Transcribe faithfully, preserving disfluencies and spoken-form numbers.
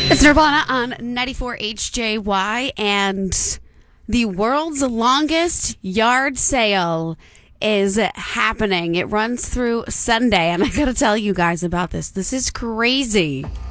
It's Nirvana on ninety-four H J Y, and the world's longest yard sale is happening. It runs through Sunday, and I gotta tell you guys about this. This is crazy.